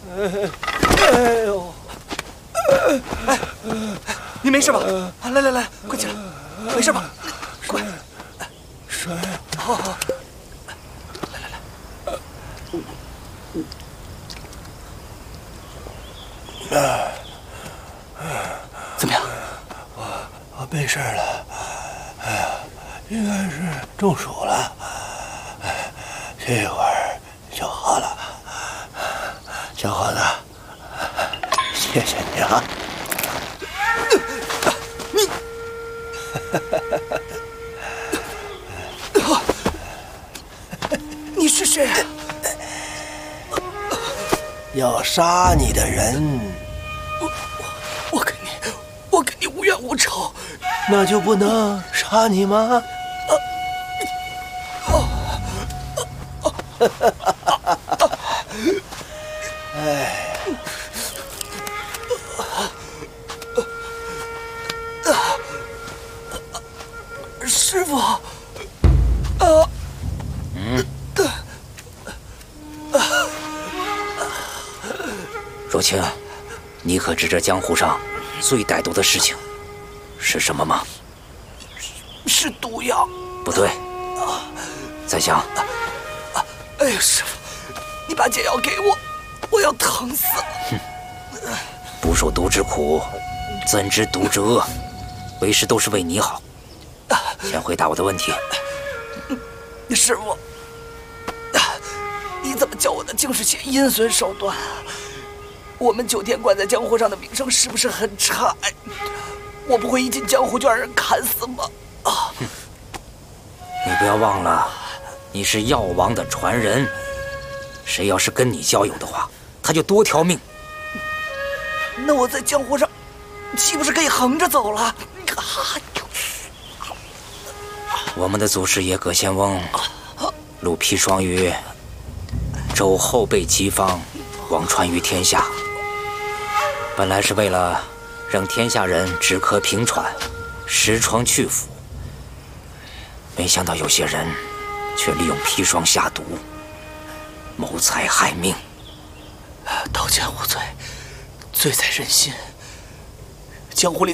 哎呦！哎，你没事吧？来，快起来，没事吧？快！ 水。 好。来。怎么样？ 我没事了。哎呀，应该是中暑了。歇一会儿就好了。小伙子，谢谢你啊！ 你是谁？ 要杀你的人， 我跟你无冤无仇， 那就不能杀你吗？哎， 师傅， 若清，你可知这江湖上最歹毒的事情是什么吗？ 是毒药。 不对，再想。 哎呀，师傅，你把解药给我，我要疼死了。 哼，不受毒之苦，怎知毒之恶？为师都是为你好。先回答我的问题。 师傅，你怎么教我的竟是些阴损手段？我们九天观在江湖上的名声是不是很差？我不会一进江湖就让人砍死吗？ 你不要忘了，你是药王的传人，谁要是跟你交友的话，他就多条命。 那我在江湖上岂不是可以横着走了？ 我们的祖师爷葛仙翁戮砒霜于周后辈极方，广传于天下，本来是为了让天下人止咳平喘，实疮去腐，没想到有些人却利用砒霜下毒，谋财害命。 刀剑无罪，罪在人心。江湖里